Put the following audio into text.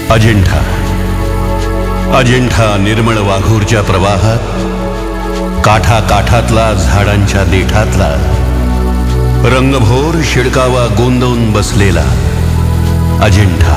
अजिंठा अजिंठा निर्मळ वाघूरच्या प्रवाहात, काठाकाठातला झाडांच्या देठातला रंगभोर शिडकावा गोंदवून बसलेला अजिंठा।